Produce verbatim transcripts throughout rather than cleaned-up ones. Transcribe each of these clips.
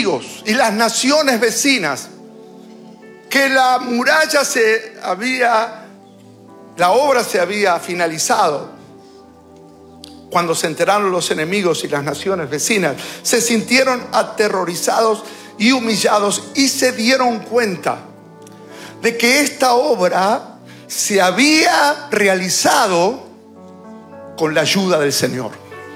enemigos y las naciones vecinas, que la muralla se había, la obra se había finalizado, cuando se enteraron los enemigos y las naciones vecinas, se sintieron aterrorizados y humillados y se dieron cuenta de que esta obra se había realizado con la ayuda del Señor.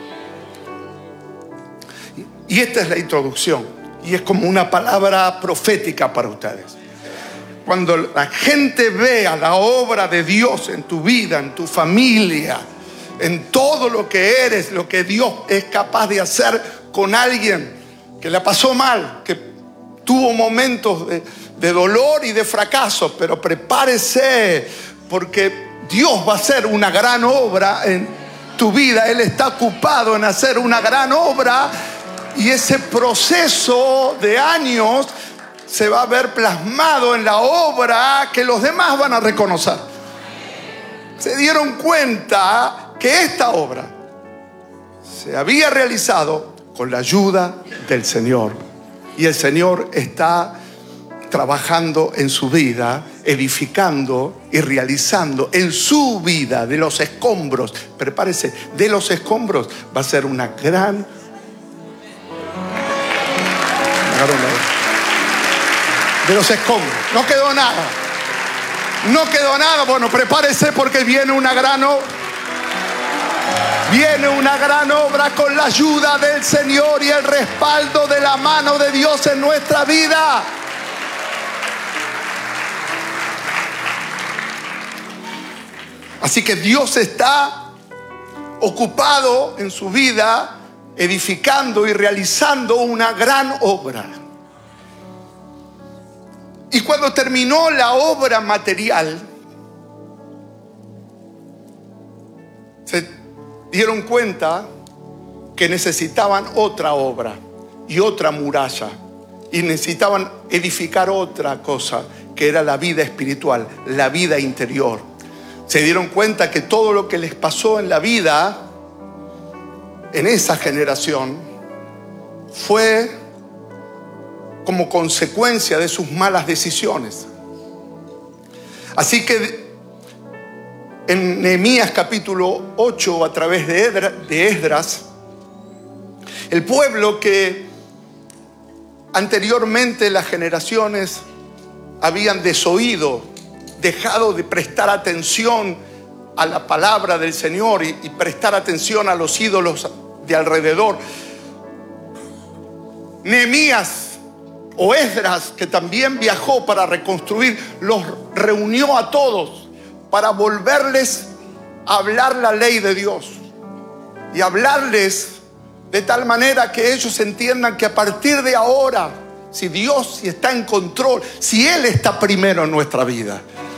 Y esta es la introducción, y es como una palabra profética para ustedes. Cuando la gente vea la obra de Dios en tu vida, en tu familia, en todo lo que eres, lo que Dios es capaz de hacer con alguien que la pasó mal, que tuvo momentos de, de dolor y de fracaso, pero prepárese, porque Dios va a hacer una gran obra en tu vida. Él está ocupado en hacer una gran obra, y ese proceso de años se va a ver plasmado en la obra que los demás van a reconocer. Se dieron cuenta que esta obra se había realizado con la ayuda del Señor, y el Señor está trabajando en su vida, edificando y realizando en su vida. De los escombros, prepárese, de los escombros va a ser una gran de los escombros. No quedó nada. No quedó nada. Bueno, prepárese, porque viene una gran obra. Viene una gran obra con la ayuda del Señor y el respaldo de la mano de Dios en nuestra vida. Así que Dios está ocupado en su vida, edificando y realizando una gran obra. Y cuando terminó la obra material, se dieron cuenta que necesitaban otra obra y otra muralla, y necesitaban edificar otra cosa, que era la vida espiritual, la vida interior. Se dieron cuenta que todo lo que les pasó en la vida, en esa generación, fue como consecuencia de sus malas decisiones. Así que en Nehemías capítulo ocho, a través de, Edra, de Esdras, el pueblo que anteriormente las generaciones habían desoído, dejado de prestar atención a la palabra del Señor y, y prestar atención a los ídolos de alrededor, Nehemías o Esdras, que también viajó para reconstruir, los reunió a todos para volverles a hablar la ley de Dios y hablarles de tal manera que ellos entiendan que a partir de ahora, si Dios está en control, si Él está primero en nuestra vida,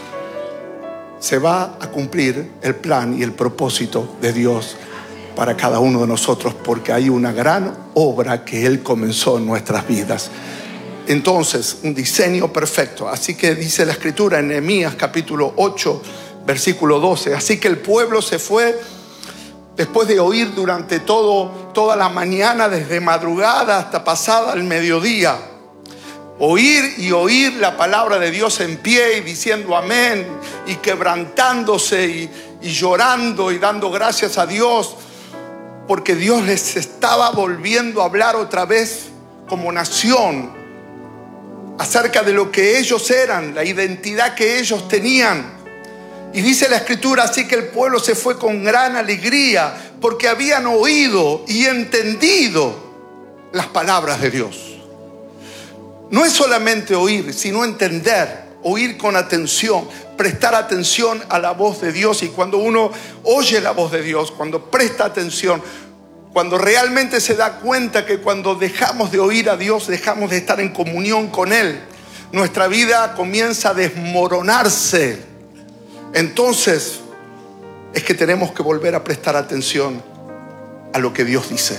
se va a cumplir el plan y el propósito de Dios para cada uno de nosotros, porque hay una gran obra que Él comenzó en nuestras vidas. Entonces, un diseño perfecto. Así que dice la Escritura en Nehemías capítulo ocho, versículo doce. Así que el pueblo se fue después de oír durante todo, toda la mañana, desde madrugada hasta pasada el mediodía. Oír y oír la palabra de Dios en pie y diciendo amén, y quebrantándose y, y llorando y dando gracias a Dios, porque Dios les estaba volviendo a hablar otra vez como nación acerca de lo que ellos eran, la identidad que ellos tenían. Y dice la Escritura, así que el pueblo se fue con gran alegría, porque habían oído y entendido las palabras de Dios. No es solamente oír, sino entender, oír con atención, prestar atención a la voz de Dios. Y cuando uno oye la voz de Dios, cuando presta atención, cuando realmente se da cuenta que cuando dejamos de oír a Dios, dejamos de estar en comunión con Él, nuestra vida comienza a desmoronarse. Entonces es que tenemos que volver a prestar atención a lo que Dios dice.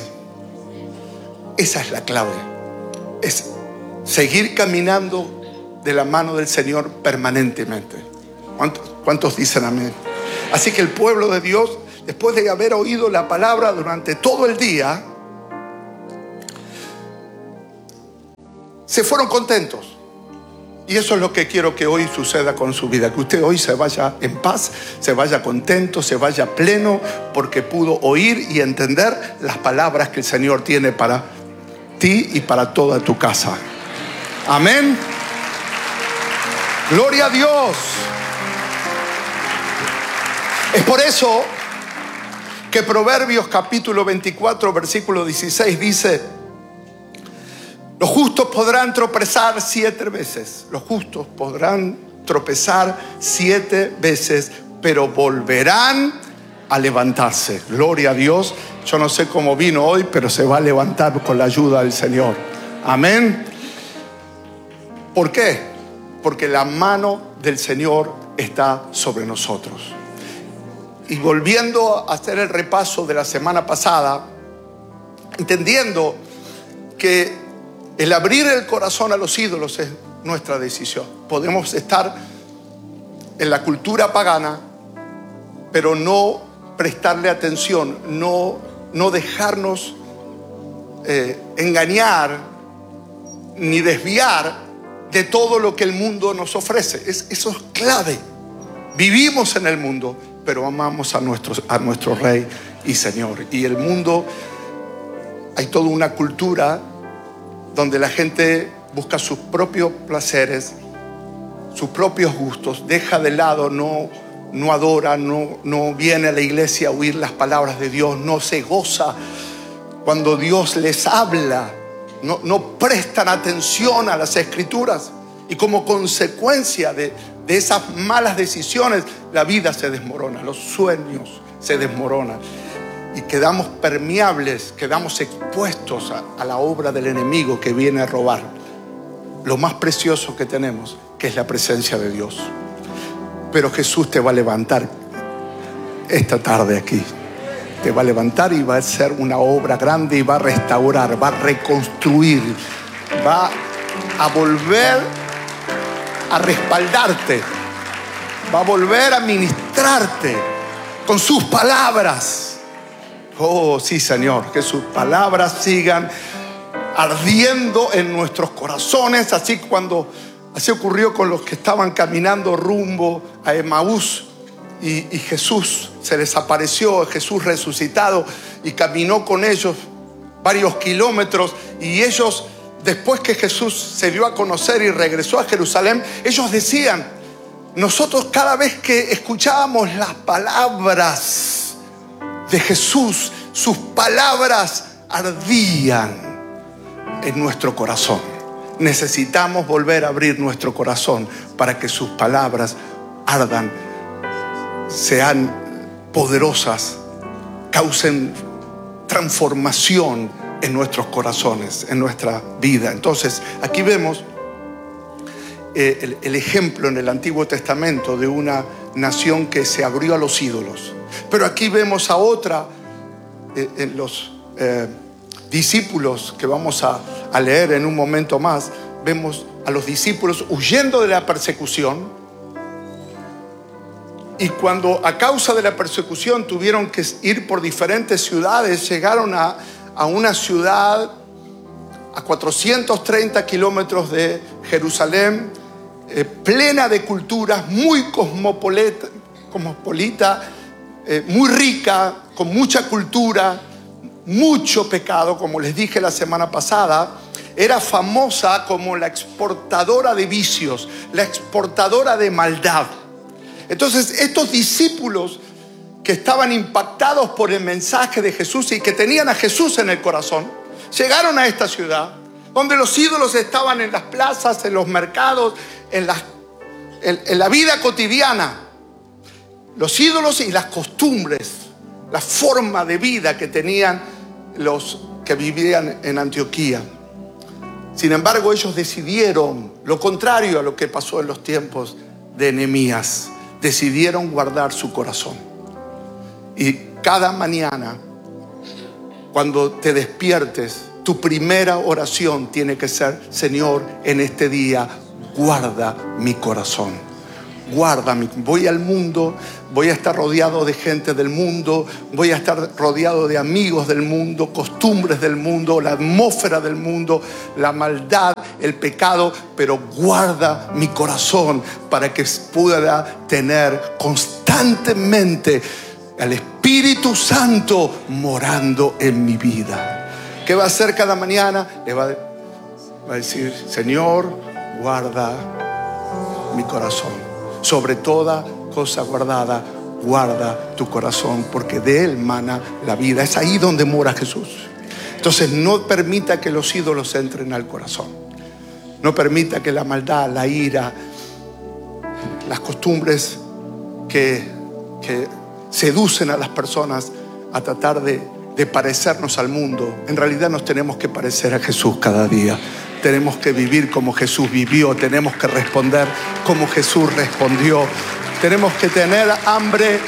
Esa es la clave. Es seguir caminando de la mano del Señor permanentemente. ¿Cuántos, cuántos dicen amén? Así que el pueblo de Dios, después de haber oído la palabra durante todo el día, se fueron contentos. Y eso es lo que quiero que hoy suceda con su vida. Que usted hoy se vaya en paz, se vaya contento, se vaya pleno, porque pudo oír y entender las palabras que el Señor tiene para ti y para toda tu casa. Amén. Gloria a Dios. Es por eso que Proverbios capítulo veinticuatro, versículo dieciséis dice: los justos podrán tropezar siete veces. Los justos podrán tropezar siete veces, pero volverán a levantarse. Gloria a Dios. Yo no sé cómo vino hoy, pero se va a levantar con la ayuda del Señor. Amén. ¿Por qué? Porque la mano del Señor está sobre nosotros. Y volviendo a hacer el repaso de la semana pasada, entendiendo que el abrir el corazón a los ídolos es nuestra decisión. Podemos estar en la cultura pagana, pero no prestarle atención, no, no dejarnos eh, engañar ni desviar de todo lo que el mundo nos ofrece. Es, eso es clave. Vivimos en el mundo, pero amamos a nuestro, a nuestro Rey y Señor. Y el mundo, hay toda una cultura donde la gente busca sus propios placeres, sus propios gustos, deja de lado, no, no adora, no, no viene a la iglesia a oír las palabras de Dios, no se goza cuando Dios les habla, no, no prestan atención a las escrituras, y como consecuencia de, de esas malas decisiones, la vida se desmorona, los sueños se desmoronan. Y quedamos permeables, quedamos expuestos a, a la obra del enemigo que viene a robar lo más precioso que tenemos, que es la presencia de Dios. Pero Jesús te va a levantar esta tarde aquí. Te va a levantar y va a hacer una obra grande y va a restaurar, va a reconstruir, va a volver a respaldarte, va a volver a ministrarte con sus palabras. Oh, sí, Señor, que sus palabras sigan ardiendo en nuestros corazones. Así cuando así ocurrió con los que estaban caminando rumbo a Emaús y, y Jesús se les apareció, Jesús resucitado, y caminó con ellos varios kilómetros. Y ellos, después que Jesús se dio a conocer y regresó a Jerusalén, ellos decían: nosotros cada vez que escuchábamos las palabras de Jesús, sus palabras ardían en nuestro corazón. Necesitamos volver a abrir nuestro corazón para que sus palabras ardan, sean poderosas, causen transformación en nuestros corazones, en nuestra vida. Entonces, aquí vemos eh, el, el ejemplo en el Antiguo Testamento de una nación que se abrió a los ídolos. Pero aquí vemos a otra, eh, en los eh, discípulos que vamos a, a leer en un momento más. Vemos a los discípulos huyendo de la persecución. Y cuando a causa de la persecución tuvieron que ir por diferentes ciudades, llegaron a, a una ciudad a cuatrocientos treinta kilómetros de Jerusalén, eh, plena de culturas, muy cosmopolita, cosmopolita eh, muy rica, con mucha cultura, mucho pecado, como les dije la semana pasada. Era famosa como la exportadora de vicios, la exportadora de maldad. Entonces, estos discípulos que estaban impactados por el mensaje de Jesús y que tenían a Jesús en el corazón, llegaron a esta ciudad donde los ídolos estaban en las plazas, en los mercados, en la, en, en la vida cotidiana. Los ídolos y las costumbres, la forma de vida que tenían los que vivían en Antioquía. Sin embargo, ellos decidieron lo contrario a lo que pasó en los tiempos de Nehemías. Decidieron guardar su corazón. Y cada mañana, cuando te despiertes, tu primera oración tiene que ser: Señor, en este día guarda mi corazón. guarda mi, voy al mundo, voy a estar rodeado de gente del mundo, voy a estar rodeado de amigos del mundo, costumbres del mundo, la atmósfera del mundo, la maldad, el pecado, pero guarda mi corazón para que pueda tener constantemente al Espíritu Santo morando en mi vida. ¿Qué va a hacer cada mañana? Le va a, va a decir: Señor, guarda mi corazón. Sobre toda cosa guardada, guarda tu corazón, porque de él mana la vida. Es ahí donde mora Jesús. Entonces no permita que los ídolos entren al corazón. No permita que la maldad, la ira, las costumbres que, que seducen a las personas a tratar de, de parecernos al mundo. En realidad nos tenemos que parecer a Jesús cada día. Tenemos que vivir como Jesús vivió. Tenemos que responder como Jesús respondió. Tenemos que tener hambre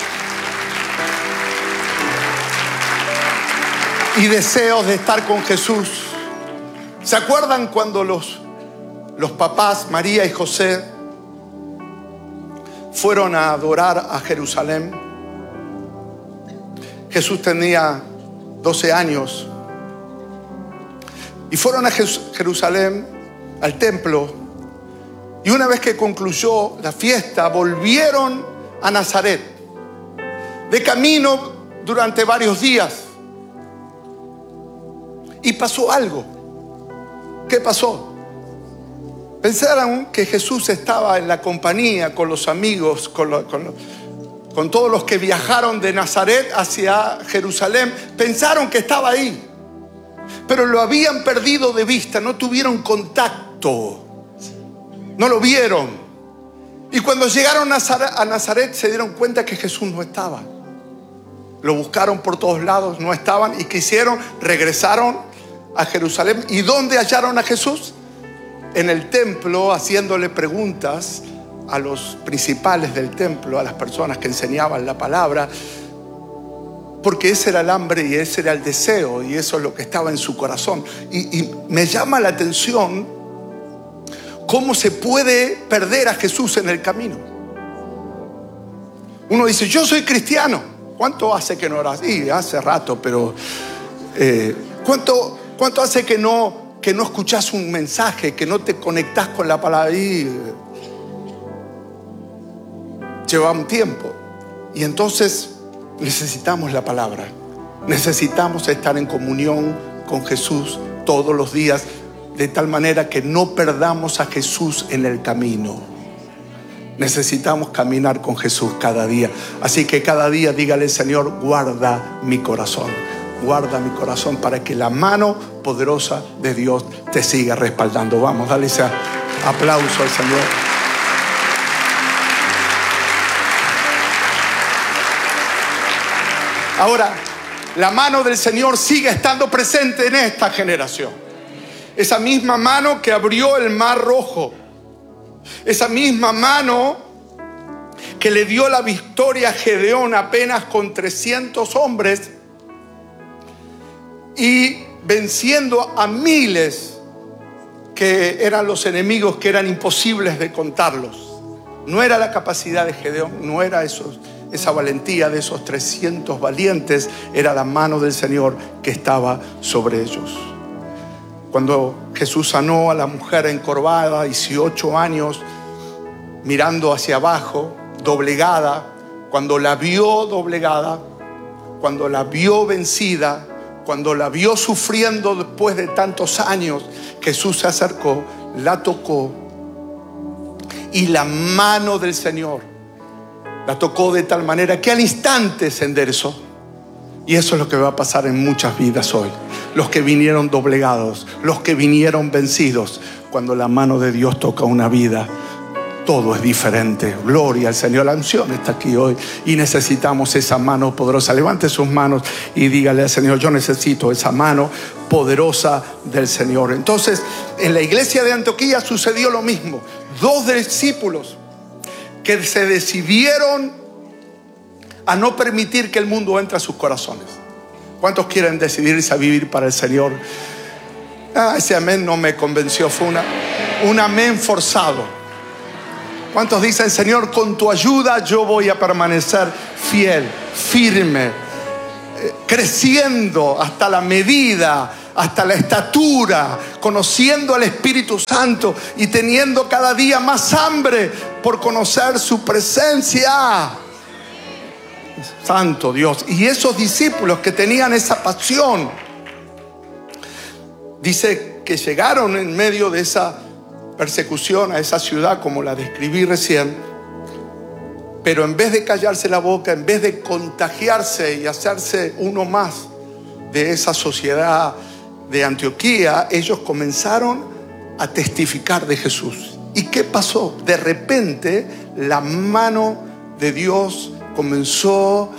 y deseos de estar con Jesús. ¿Se acuerdan cuando los, los papás, María y José, fueron a adorar a Jerusalén? Jesús tenía doce años. Y fueron a Jerusalén, al templo. Y una vez que concluyó la fiesta, volvieron a Nazaret. De camino durante varios días. Y pasó algo. ¿Qué pasó? Pensaron que Jesús estaba en la compañía, con los amigos, con, lo, con, lo, con todos los que viajaron de Nazaret hacia Jerusalén. Pensaron que estaba ahí. Pero lo habían perdido de vista, no tuvieron contacto, no lo vieron. Y cuando llegaron a Nazaret se dieron cuenta que Jesús no estaba. Lo buscaron por todos lados, no estaban. ¿Y qué hicieron? Regresaron a Jerusalén. ¿Y dónde hallaron a Jesús? En el templo, haciéndole preguntas a los principales del templo, a las personas que enseñaban la palabra. Porque ese era el hambre y ese era el deseo, y eso es lo que estaba en su corazón. Y, y me llama la atención cómo se puede perder a Jesús en el camino. Uno dice: yo soy cristiano. ¿Cuánto hace que no oras? Sí, hace rato, pero eh, ¿cuánto, ¿cuánto hace que no, que no escuchás un mensaje, que no te conectás con la palabra? Y lleva un tiempo. Y entonces necesitamos la palabra. Necesitamos estar en comunión con Jesús todos los días, de tal manera que no perdamos a Jesús en el camino. Necesitamos caminar con Jesús cada día. Así que cada día dígale: Señor, guarda mi corazón. Guarda mi corazón para que la mano poderosa de Dios te siga respaldando. Vamos, dale ese aplauso al Señor. Ahora, la mano del Señor sigue estando presente en esta generación. Esa misma mano que abrió el mar rojo. Esa misma mano que le dio la victoria a Gedeón apenas con trescientos hombres y venciendo a miles que eran los enemigos, que eran imposibles de contarlos. No era la capacidad de Gedeón, no era esos, esa valentía de esos trescientos valientes, era la mano del Señor que estaba sobre ellos. Cuando Jesús sanó a la mujer encorvada, dieciocho años, mirando hacia abajo, doblegada, cuando la vio doblegada, cuando la vio vencida, cuando la vio sufriendo después de tantos años, Jesús se acercó, la tocó y la mano del Señor la tocó de tal manera que al instante se enderezó. Y eso es lo que va a pasar en muchas vidas hoy. Los que vinieron doblegados, los que vinieron vencidos. Cuando la mano de Dios toca una vida, todo es diferente. Gloria al Señor. La unción está aquí hoy y necesitamos esa mano poderosa. Levante sus manos y dígale al Señor: yo necesito esa mano poderosa del Señor. Entonces, en la iglesia de Antioquía sucedió lo mismo. Dos discípulos que se decidieron a no permitir que el mundo entre a sus corazones. ¿Cuántos quieren decidirse a vivir para el Señor? Ah, ese amén no me convenció. Fue una, un amén forzado. ¿Cuántos dicen, Señor, con tu ayuda yo voy a permanecer fiel, firme, eh, creciendo hasta la medida, hasta la estatura, conociendo al Espíritu Santo y teniendo cada día más hambre por conocer su presencia? Santo Dios. Y esos discípulos que tenían esa pasión, dice que llegaron en medio de esa persecución a esa ciudad como la describí recién, pero en vez de callarse la boca, en vez de contagiarse y hacerse uno más de esa sociedad de Antioquía, ellos comenzaron a testificar de Jesús. ¿Y qué pasó? De repente la mano de Dios comenzó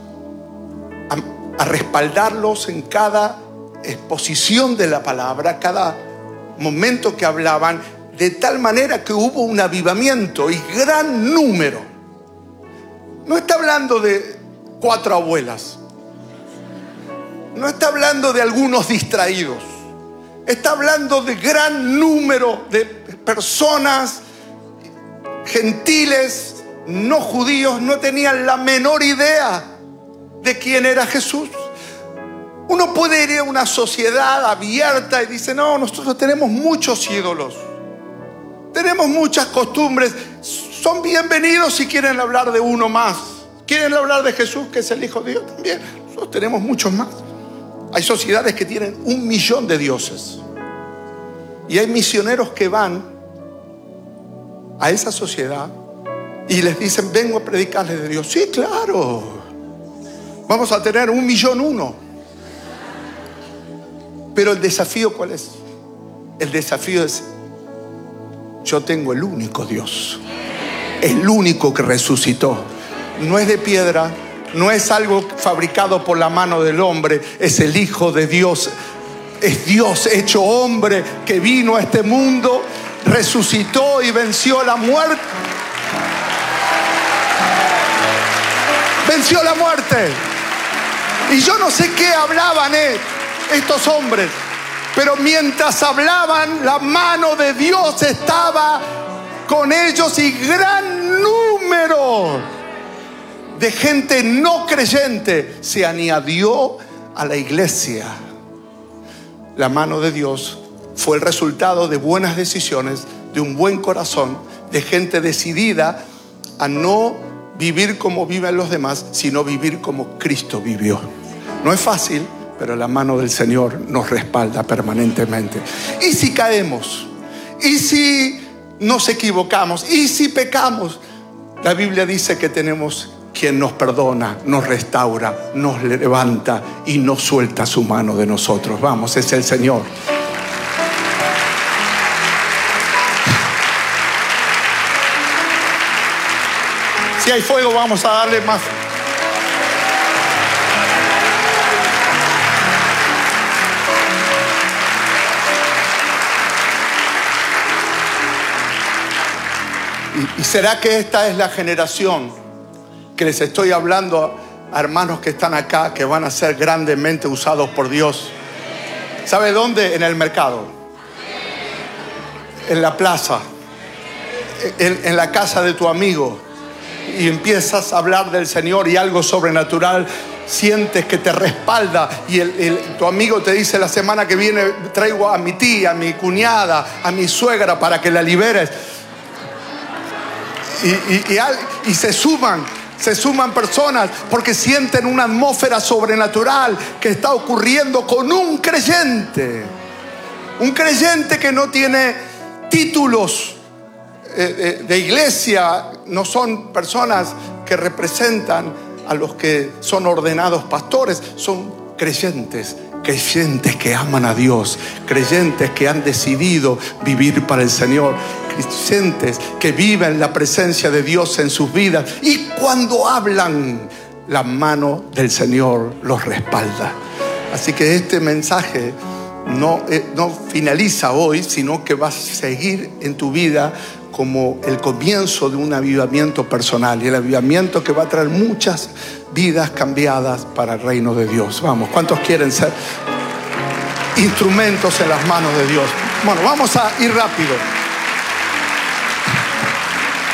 a, a respaldarlos en cada exposición de la palabra, cada momento que hablaban, de tal manera que hubo un avivamiento y gran número. No está hablando de cuatro abuelas, no está hablando de algunos distraídos, está hablando de gran número de personas, gentiles, no judíos, no tenían la menor idea de quién era Jesús. Uno puede ir a una sociedad abierta y dice, no, nosotros tenemos muchos ídolos, tenemos muchas costumbres, son bienvenidos si quieren hablar de uno más. ¿Quieren hablar de Jesús, que es el Hijo de Dios? También, nosotros tenemos muchos más. Hay sociedades que tienen un millón de dioses. Y hay misioneros que van a esa sociedad y les dicen, vengo a predicarles de Dios. Sí, claro, vamos a tener un millón uno. Pero el desafío, ¿cuál es? El desafío es, yo tengo el único Dios, el único que resucitó. No es de piedra, no es algo fabricado por la mano del hombre, es el Hijo de Dios. Es Dios hecho hombre que vino a este mundo, resucitó y venció la muerte. Venció la muerte. Y yo no sé qué hablaban eh, estos hombres, pero mientras hablaban, la mano de Dios estaba con ellos y gran número de gente no creyente se añadió a la iglesia. La mano de Dios fue el resultado de buenas decisiones, de un buen corazón, de gente decidida a no vivir como viven los demás, sino vivir como Cristo vivió. No es fácil, pero la mano del Señor nos respalda permanentemente. ¿Y si caemos? ¿Y si nos equivocamos? ¿Y si pecamos? La Biblia dice que tenemos quien nos perdona, nos restaura, nos levanta y no suelta su mano de nosotros. Vamos, es el Señor. Si hay fuego, vamos a darle más. ¿Y, y será que esta es la generación que les estoy hablando a hermanos que están acá, que van a ser grandemente usados por Dios? ¿Sabe dónde? En el mercado, en la plaza, en, en la casa de tu amigo, y empiezas a hablar del Señor y algo sobrenatural sientes que te respalda, y el, el, tu amigo te dice, la semana que viene traigo a mi tía, a mi cuñada, a mi suegra para que la liberes. Y, y, y, y se suman Se suman personas porque sienten una atmósfera sobrenatural que está ocurriendo con un creyente. Un creyente que no tiene títulos eh, de, de iglesia. No son personas que representan a los que son ordenados pastores. Son creyentes. Creyentes que aman a Dios. Creyentes que han decidido vivir para el Señor. Creyentes que viven la presencia de Dios en sus vidas. Y cuando hablan, la mano del Señor los respalda. Así que este mensaje no, eh, no finaliza hoy, sino que va a seguir en tu vida como el comienzo de un avivamiento personal. Y el avivamiento que va a traer muchas vidas cambiadas para el reino de Dios. Vamos, ¿cuántos quieren ser instrumentos en las manos de Dios? Bueno, vamos a ir rápido.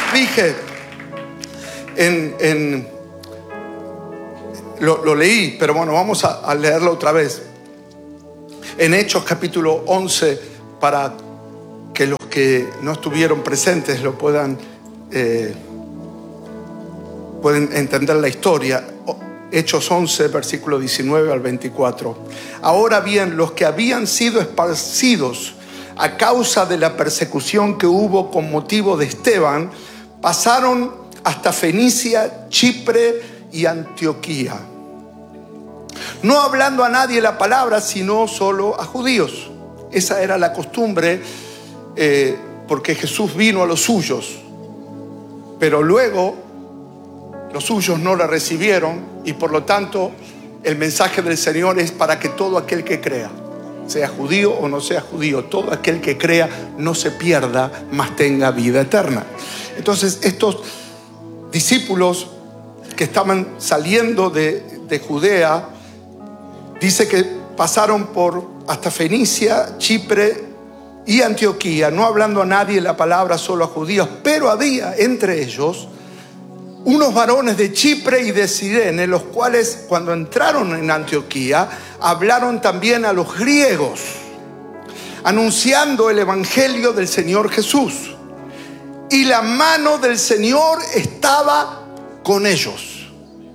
dije, en, en, lo, lo leí, pero bueno, vamos a, a leerlo otra vez. En Hechos capítulo once, para que los que no estuvieron presentes lo puedan, eh, pueden entender la historia. Hechos once, versículo diecinueve al veinticuatro. Ahora bien, los que habían sido esparcidos a causa de la persecución que hubo con motivo de Esteban, pasaron hasta Fenicia, Chipre y Antioquía, no hablando a nadie la palabra, sino solo a judíos. Esa era la costumbre, eh, porque Jesús vino a los suyos, pero luego los suyos no la recibieron, y por lo tanto el mensaje del Señor es para que todo aquel que crea, sea judío o no sea judío, todo aquel que crea no se pierda, mas tenga vida eterna. Entonces estos discípulos que estaban saliendo de, de Judea, dice que pasaron por hasta Fenicia, Chipre y Antioquía, no hablando a nadie la palabra, solo a judíos. Pero había entre ellos unos varones de Chipre y de Cirene, los cuales cuando entraron en Antioquía hablaron también a los griegos, anunciando el evangelio del Señor Jesús. Y la mano del Señor estaba con ellos.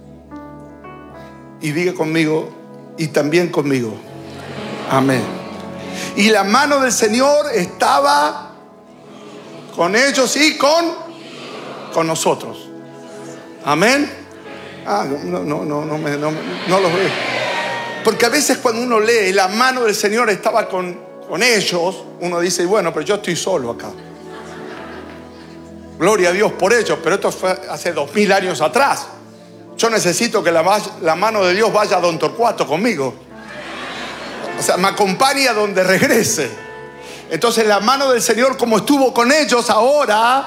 Y diga conmigo, y también conmigo. Amén. Y la mano del Señor estaba con ellos y con, con nosotros. Amén. Ah, no, no, no, no, me, no, no los veo. Porque a veces cuando uno lee la mano del Señor estaba con, con ellos, uno dice, bueno, pero yo estoy solo acá. Gloria a Dios por ellos, pero esto fue hace dos mil años atrás. Yo necesito que la, la mano de Dios vaya a Don Torcuato conmigo. O sea, me acompañe a donde regrese. Entonces la mano del Señor, como estuvo con ellos, ahora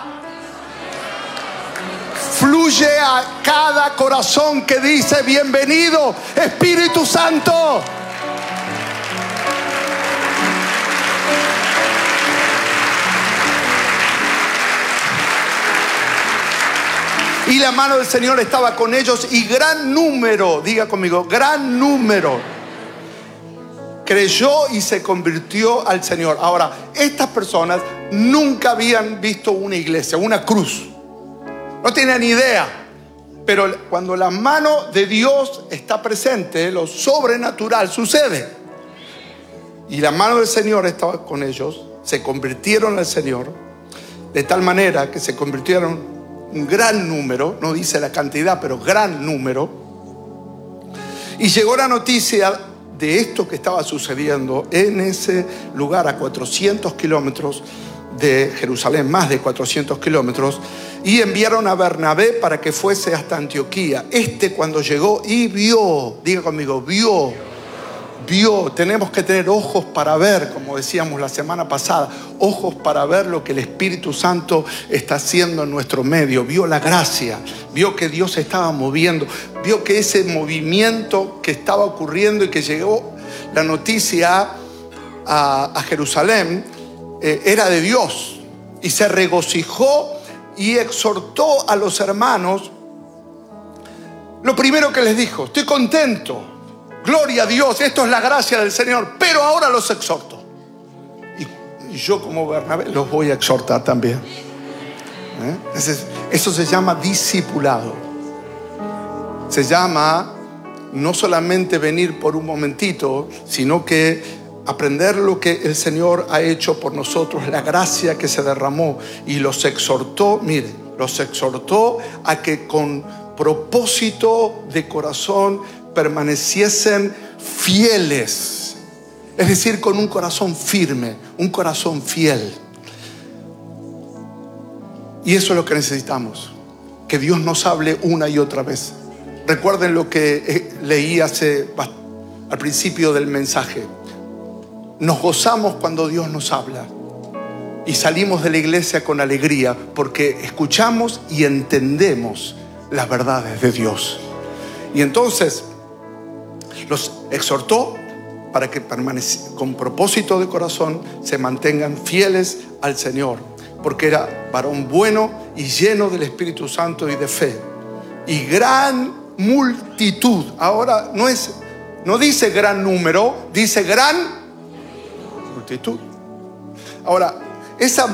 fluye a cada corazón que dice, bienvenido Espíritu Santo. Y la mano del Señor estaba con ellos, y gran número, diga conmigo, gran número, creyó y se convirtió al Señor. Ahora, estas personas nunca habían visto una iglesia, una cruz. No tenían ni idea. Pero cuando la mano de Dios está presente, lo sobrenatural sucede. Y la mano del Señor estaba con ellos, se convirtieron al Señor, de tal manera que se convirtieron un gran número, no dice la cantidad, pero gran número. Y llegó la noticia de esto que estaba sucediendo en ese lugar, a cuatrocientos kilómetros de Jerusalén, más de cuatrocientos kilómetros, y enviaron a Bernabé para que fuese hasta Antioquía. Este, cuando llegó y vio, diga conmigo, vio, vio, tenemos que tener ojos para ver, como decíamos la semana pasada, ojos para ver lo que el Espíritu Santo está haciendo en nuestro medio. Vio la gracia, vio que Dios se estaba moviendo, vio que ese movimiento que estaba ocurriendo y que llegó la noticia a, a Jerusalén eh, era de Dios, y se regocijó y exhortó a los hermanos. Lo primero que les dijo, estoy contento, gloria a Dios, esto es la gracia del Señor, pero ahora los exhorto. Y, y yo como Bernabé los voy a exhortar también. ¿Eh? Eso, eso se llama discipulado. Se llama no solamente venir por un momentito, sino que aprender lo que el Señor ha hecho por nosotros, la gracia que se derramó, y los exhortó, miren, los exhortó a que con propósito de corazón permaneciesen fieles, es decir, con un corazón firme, un corazón fiel. Y eso es lo que necesitamos, que Dios nos hable una y otra vez. Recuerden lo que leí hace, al principio del mensaje. Nos gozamos cuando Dios nos habla, y salimos de la iglesia con alegría porque escuchamos y entendemos las verdades de Dios. Y entonces los exhortó para que con propósito de corazón se mantengan fieles al Señor, porque era varón bueno y lleno del Espíritu Santo y de fe. Y gran multitud. Ahora no es, no dice gran número, dice gran multitud. Ahora, esa